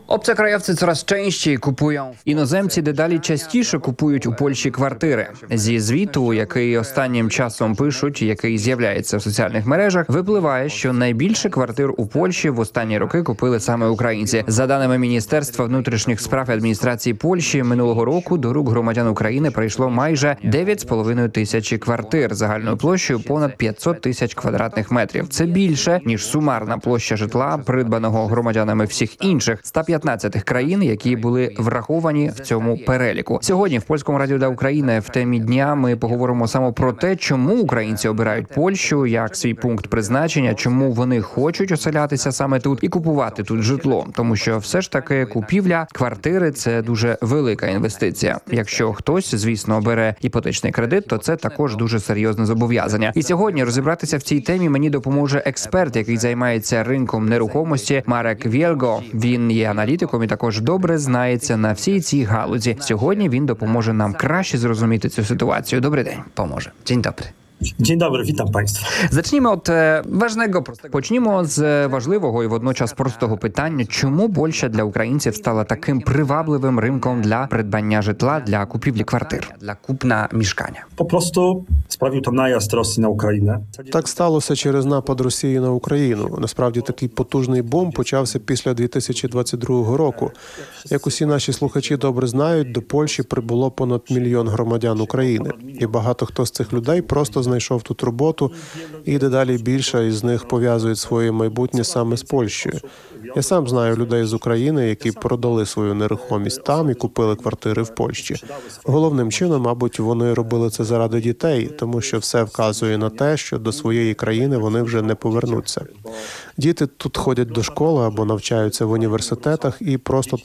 Obcokrajowcy coraz częściej kupują. Іноземці дедалі частіше купують у Польщі квартири. Зі звіту, який останнім часом пишуть, який з'являється в соціальних мережах, випливає, що найбільше квартир у Польщі в останні роки купили саме українці. За даними Міністерства внутрішніх справ і адміністрації Польщі, минулого року до рук громадян України прийшло майже 9,5 тисячі квартир загальною площею понад 500 тисяч квадратних метрів. Це більше, ніж сумарна площа житла, придбаного громадянами всіх інших 115 країн, які були враховані в цьому переліку. Сьогодні в Польському радіо для України в темі дня ми поговоримо саме про те, чому українці обирають Польщу як свій пункт призначення, чому вони хочуть оселятися саме тут і купувати тут житло. Тому що все ж таки купівля квартири – це дуже велика інвестиція. Якщо хтось, звісно, бере іпотечний кредит, то це також дуже серйозне зобов'язання. І сьогодні розібратися в цій темі мені допоможе експерт, який займається ринком нерухомості, Марек Вєлго. Він є аналітиком і також добре знається на всій цій галузі. Сьогодні він допоможе нам краще зрозуміти цю ситуацію. Добрий день. Поможе. Dzień dobry. Dzień dobry, witam Państwa. Zacznijmy od ważnego, почнімо з важливого і водночас простого питання, чому Польща для українців стала таким привабливим ринком для придбання житла, для купівлі квартир, для купна mieszkania. Po prostu sprawił to najazd Rosji na Ukrainę. Так сталося через напад Росії на Україну. Насправді такий потужний бум почався після 2022 року. Як усі наші слухачі добре знають, до Польщі прибуло понад 1 мільйон громадян України. І багато хто з цих людей просто знайшов тут роботу, і дедалі більше із них пов'язують своє майбутнє саме з Польщею. Я сам знаю людей з України, які продали свою нерухомість там і купили квартири в Польщі. Головним чином, мабуть, вони робили це заради дітей, тому що все вказує на те, що до своєї країни вони вже не повернуться. Діти тут ходять до школи або навчаються в університетах і просто